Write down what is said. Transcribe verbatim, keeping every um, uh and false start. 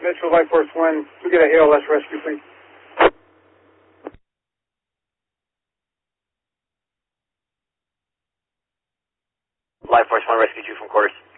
Metro Life Force One, we get a A L S rescue, please. Life Force One, rescue two from quarters.